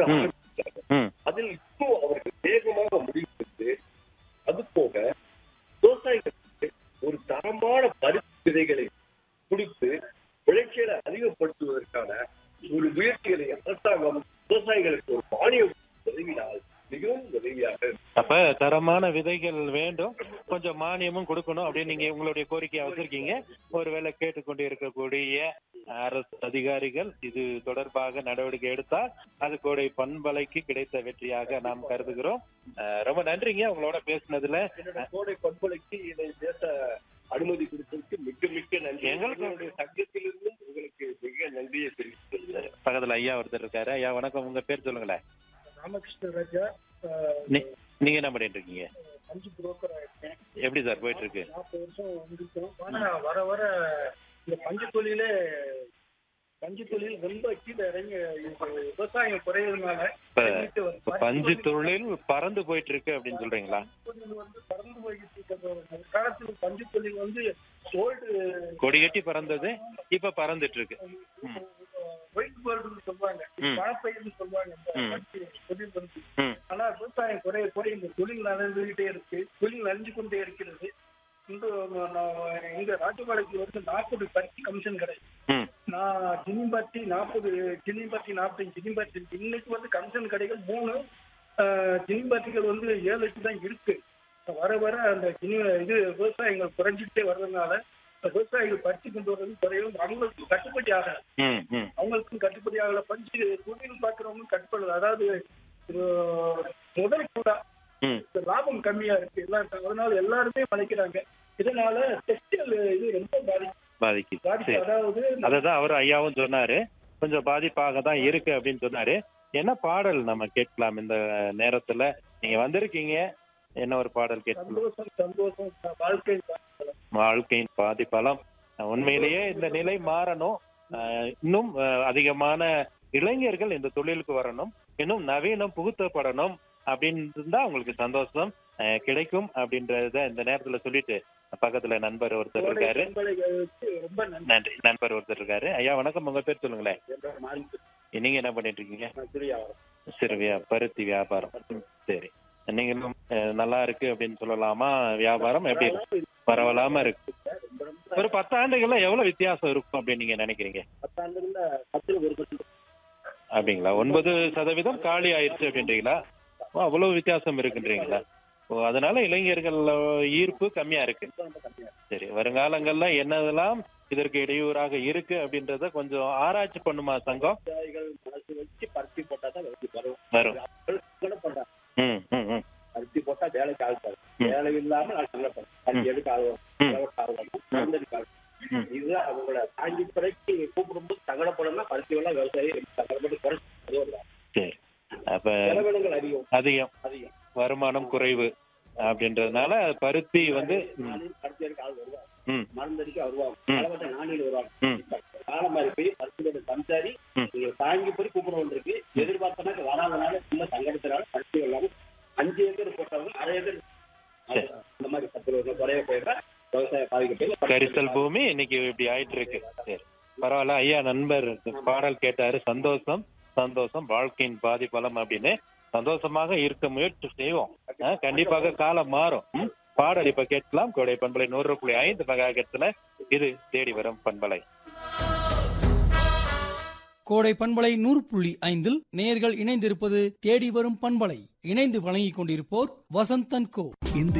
என்று ஆரம்பித்தார்கள். அதில் இப்போ அவர்கள் வேகமாக முடிவெடுத்து அது போக விவசாயிகளுக்கு ஒரு தரமான பருத்தி விதைகளை கொடுத்து விளைச்சலை அதிகப்படுத்துவதற்கான ஒரு முயற்சிகளை அரசாங்கம் விவசாயிகளுக்கு ஒரு மானியம் உதவினால் மிகவும் உதவியாக. அப்ப தரமான விதைகள் வேண்டும், கொஞ்சம் மானியமும் கொடுக்கணும் அப்படின்னு நீங்க உங்களுடைய கோரிக்கையை வச்சிருக்கீங்க. ஒருவேளை கேட்டுக்கொண்டு இருக்கக்கூடிய அரசு அதிகாரிகள் இது தொடர்பாக நடவடிக்கை எடுத்தால் அது கோடை பண்பலைக்கு கிடைத்த வெற்றியாக நாம் கருதுகிறோம். ரொம்ப நன்றிங்க உங்களோட பேசினதுல. கோடை பண்பலைக்கு இதை பேச அனுமதி கொடுத்ததுக்கு மிக மிக நன்றி. எங்களுடைய சங்கத்திலிருந்தும் உங்களுக்கு மிக நன்றியை தெரிவித்துள்ளது. பக்கத்துல ஐயா ஒருத்தர் இருக்காரு. ஐயா வணக்கம், உங்க பேர் சொல்லுங்களேன். ராமகிருஷ்ண ராஜா. நீங்க என்ன பண்ணிட்டு இருக்கீங்க? பஞ்சு புரோக்கரா இருக்கேன். எப்படி சார் போயிட்டு இருக்கு? 40 வருஷம் வந்துட்டோம். ஆனா வர வர இந்த பஞ்சு தொழில் ரொம்ப கீழே இறங்கி விவசாயம் குறையறதுனால பஞ்சு தொழில் பறந்து போயிட்டு இருக்கு அப்படின்னு சொல்றீங்களா? பறந்து போயிட்டு இருக்க காலத்துல பஞ்சு தொழில் கொடி கட்டி பறந்தது இப்ப பறந்துட்டு இருக்கு. ஒயிட் கோல்டுன்னு சொல்லுவாங்க, பணப்பயிர்னு சொல்லுவாங்க. தொழில் வந்து ஆனா விவசாயம் குறைய இந்த தொழில் நடந்துகிட்டே இருக்கு. தொழில் அழிஞ்சு கொண்டே இருக்கிறது. இங்க ராஜபாளையத்துல வந்து 40 பருத்தி கமிஷன் கிடைக்கும். நான் ஜினிம்பட்டி 45 ஜினிம்பட்டி இன்னைக்கு வந்து கமிஷன் கடைகள் 3, ஜினிம்பட்டிகள் வந்து 7-8 தான் இருக்கு. வர வர அந்த இது விவசாயங்கள் குறைஞ்சிட்டே வர்றதுனால விவசாயிகள் பருத்தி கொண்டு வர்றது குறையும். அவங்களுக்கும் கட்டுப்படி ஆகல. பஞ்சு தொழில் பார்க்கறவங்களும் கட்டுப்படல. அதாவது முதல் கூட லாபம் கம்மியா இருக்கு எல்லாருக்கும். அதனால எல்லாருமே மதிக்கிறாங்க. இதனால டெக்ஸ்டைல் இது ரொம்ப பாதிக்குது. அதாவது அததான் அவர் ஐயாவும் சொன்னாரு, கொஞ்சம் பாதிப்பாக தான் இருக்கு அப்படின்னு சொன்னாரு. என்ன பாடல் நம்ம கேட்கலாம் இந்த நேரத்துல? நீங்க வந்திருக்கீங்க, என்ன ஒரு பாடல் கேட்கலாம்? சந்தோஷம் வாழ்க்கையின் பாதி பலம். உண்மையிலேயே இந்த நிலை மாறணும். இன்னும் அதிகமான இளைஞர்கள் இந்த தொழிலுக்கு வரணும், இன்னும் நவீனம் புகுத்தப்படணும் அப்படின்னு தான் உங்களுக்கு சந்தோஷம் கிடைக்கும் அப்படின்றத இந்த நேரத்துல சொல்லிட்டு பக்கத்துல நண்பர் ஒருத்தர் இருக்காரு. நன்றி. நண்பர் ஒருத்தர் இருக்காரு. ஐயா வணக்கம், உங்க பேர் சொல்லுங்களேன். நீங்க என்ன பண்ணிட்டு இருக்கீங்க? சிறு பருத்தி வியாபாரம். சரி, நீங்களும் நல்லா இருக்கு அப்படின்னு சொல்லலாமா? வியாபாரம் எப்படி பரவலாம இருக்கு? ஒரு 10 ஆண்டுகள்ல எவ்வளவு வித்தியாசம் இருக்கும் அப்படின்னு நீங்க நினைக்கிறீங்க? 10 ஆண்டுகள்ல அப்படிங்களா? 9% காலி ஆயிடுச்சு அப்படின்றீங்களா? அவ்வளவு வித்தியாசம் இருக்குன்றீங்களா? அதனால இளைஞர்கள் ஈர்ப்பு கம்மியா இருக்கு. சரி, வருங்காலங்கள்ல என்னதெல்லாம் இதற்கு இடையூறாக இருக்கு அப்படின்றத கொஞ்சம் ஆராய்ச்சி பண்ணுமா சங்கம்? மனசு வச்சு பருத்தி போட்டாதான் வரும். பருத்தி போட்டா வேலைக்கு ஆகுது. வேலை இல்லாம எடுக்க இதுதான் அவங்களோட தாங்கி துறைக்கு கூப்பிடும்போது தகடப்படம்னா பருத்தி எல்லாம் விவசாயி தகடப்பட்டு. சரி, அப்ப அதிகம் வருமானம் குறைவு அப்படின்றதுனால பருத்தி வந்து பருத்தி எடுக்க ஆள் வருவாங்க, மருந்தடிக்க வருவாங்க, நாணியில் வருவாங்க. காலம் மாதிரி போய் பருத்தி சம்சாரி நீங்க தாங்கி போய் கூப்பிட வந்திருக்கு. எதிர்பார்த்தனாக்க வராதனால சின்ன சங்கடத்தினால பருத்தி இல்லாம 5 ஏக்கர் போட்டவங்க 1/2 ஏக்கர் இந்த மாதிரி 10 வருஷம் குறைய போயிட்டா விவசாய பாதிக்க கரிசல் பூமி இன்னைக்கு இப்படி ஆயிட்டு இருக்கு. சரி, பரவாயில்ல. ஐயா நண்பர் பாடல் கேட்டாரு. சந்தோஷம். வாழ்க்கையின் பாதி பலம் அப்படின்னு சந்தோஷமாக இருக்க முயற்சி செய்வோம். கண்டிப்பாக காலம் மாறும். பாடல் இப்ப கேட்கலாம். கோடை பண்பலை 100.5 மெகாஹெர்ட்ஸ்ல இது தேடி வரும் பண்பலை. கோடை பண்பலை 100.5 நேயர்கள் இணைந்திருப்பது தேடி வரும் பண்பலை. இணைந்து வழங்கிக் கொண்டிருப்போர் வசந்தன் கோ.